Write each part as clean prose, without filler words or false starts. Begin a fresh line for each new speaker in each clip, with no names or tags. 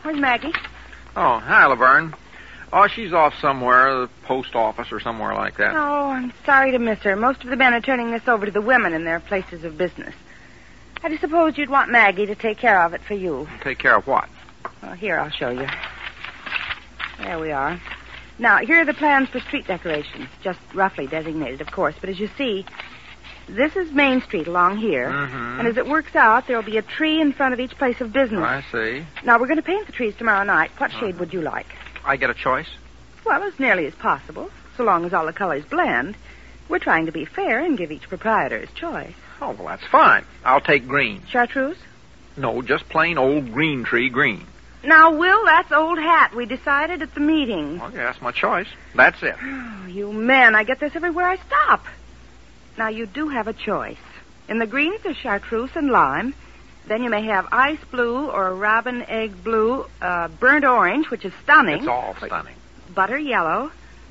Where's Maggie?
Oh, hi, Laverne. Oh, she's off somewhere, the post office or somewhere like that.
Oh, I'm sorry to miss her. Most of the men are turning this over to the women in their places of business. I just supposed you'd want Maggie to take care of it for you.
Take care of what?
Well, here, I'll show you. There we are. Now, here are the plans for street decorations, just roughly designated, of course. But as you see, this is Main Street along here.
Mm-hmm.
And as it works out, there'll be a tree in front of each place of business.
I see.
Now, we're going to paint the trees tomorrow night. What shade would you like?
I get a choice?
Well, as nearly as possible, so long as all the colors blend. We're trying to be fair and give each proprietor his choice.
Oh, well, that's fine. I'll take green.
Chartreuse?
No, just plain old green tree green.
Now, Will, that's old hat. We decided at the meeting.
Well, yeah, that's my choice. That's it.
Oh, you men, I get this everywhere I stop. Now, you do have a choice. In the greens, there's chartreuse and lime. Then you may have ice blue or robin egg blue, burnt orange, which is stunning.
It's all stunning.
Butter yellow,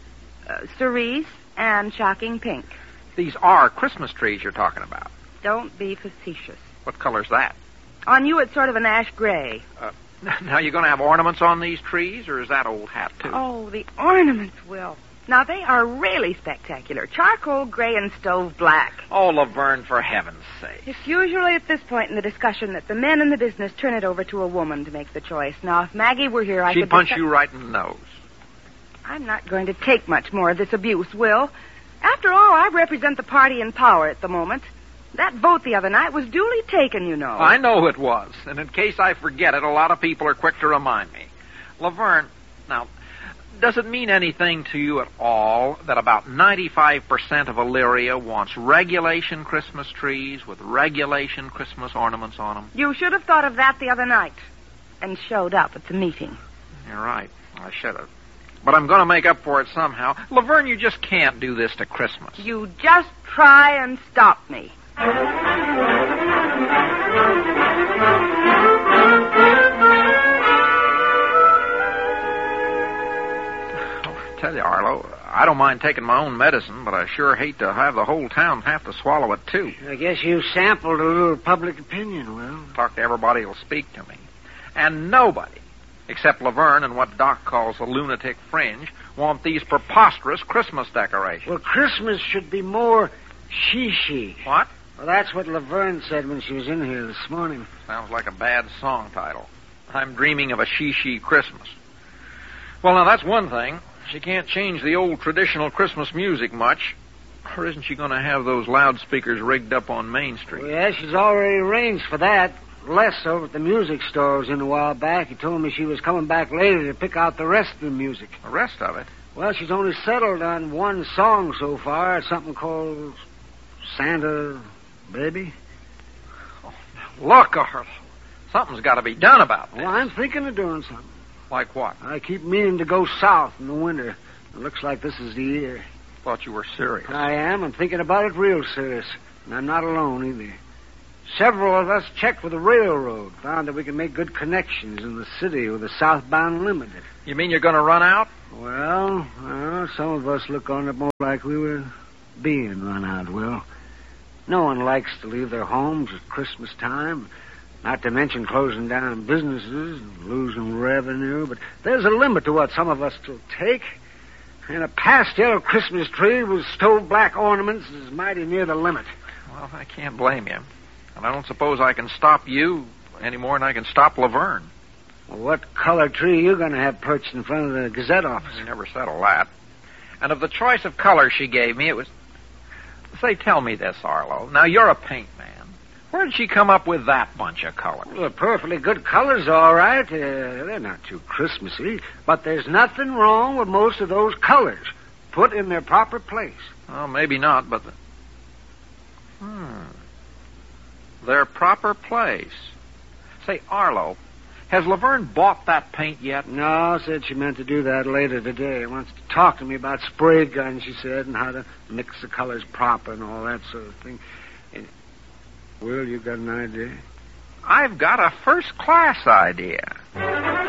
cerise, and shocking pink.
These are Christmas trees you're talking about.
Don't be facetious.
What color's that?
On you, it's sort of an ash gray.
Now, you going to have ornaments on these trees, or is that old hat, too?
Oh, the ornaments, Will. Now, they are really spectacular. Charcoal gray and stove black.
Oh, Laverne, for heaven's sake.
It's usually at this point in the discussion that the men in the business turn it over to a woman to make the choice. Now, if Maggie were here, I could...
She'd punch you right in the nose.
I'm not going to take much more of this abuse, Will. After all, I represent the party in power at the moment. That vote the other night was duly taken, you know.
I know it was. And in case I forget it, a lot of people are quick to remind me. Laverne, now, does it mean anything to you at all that about 95% of Illyria wants regulation Christmas trees with regulation Christmas ornaments on them?
You should have thought of that the other night and showed up at the meeting.
You're right. I should have. But I'm going to make up for it somehow. Laverne, you just can't do this to Christmas.
You just try and stop me.
Tell you, Arlo, I don't mind taking my own medicine, but I sure hate to have the whole town have to swallow it, too.
I guess you sampled a little public opinion, Will.
Talk to everybody who'll speak to me. And nobody, except Laverne and what Doc calls the lunatic fringe, want these preposterous Christmas decorations.
Well, Christmas should be more she-she.
What?
Well, that's what Laverne said when she was in here this morning.
Sounds like a bad song title. I'm dreaming of a she-she Christmas. Well, now, that's one thing. She can't change the old traditional Christmas music much. Or isn't she going to have those loudspeakers rigged up on Main Street?
Well, yeah, she's already arranged for that. Les over at the music store was in a while back. He told me she was coming back later to pick out the rest of the music.
The rest of it?
Well, she's only settled on one song so far, something called Santa Baby.
Oh, look, Arlo. Something's got to be done about this.
Well, I'm thinking of doing something.
Like what?
I keep meaning to go south in the winter. It looks like this is the year.
Thought you were serious.
I am. I'm thinking about it real serious. And I'm not alone either. Several of us checked with the railroad, found that we can make good connections in the city with the southbound limited.
You mean you're going to run out?
Well, some of us look on it more like we were being run out, Will. No one likes to leave their homes at Christmas time, not to mention closing down businesses and losing revenue, but there's a limit to what some of us will take. And a pastel Christmas tree with stove black ornaments is mighty near the limit.
Well, I can't blame you. And I don't suppose I can stop you any more than I can stop Laverne.
Well, what color tree are you going to have perched in front of the Gazette office?
You never settle that. And of the choice of colors she gave me, it was... Say, tell me this, Arlo. Now, you're a paint man. Where did she come up with that bunch of colors?
Well, they're perfectly good colors, all right. They're not too Christmassy. But there's nothing wrong with most of those colors put in their proper place.
Well, maybe not, but... Their proper place. Say, Arlo, has Laverne bought that paint yet?
No, said she meant to do that later today. Wants to talk to me about spray guns, she said, and how to mix the colors proper and all that sort of thing. And, Will, you got an idea?
I've got a first-class idea.